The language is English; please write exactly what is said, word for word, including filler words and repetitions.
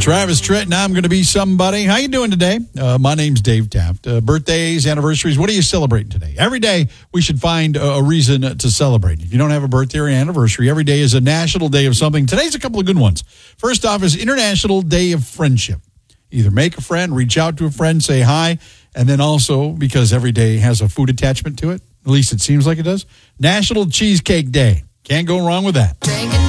Travis Tritt, and I'm going to be somebody. How you doing today? Uh, my name's Dave Taft. Uh, birthdays, anniversaries, what are you celebrating today? Every day, we should find a, a reason to celebrate. If you don't have a birthday or anniversary, every day is a national day of something. Today's a couple of good ones. First off is International Day of Friendship. Either make a friend, reach out to a friend, say hi, and then also, because every day has a food attachment to it, at least it seems like it does, National Cheesecake Day. Can't go wrong with that.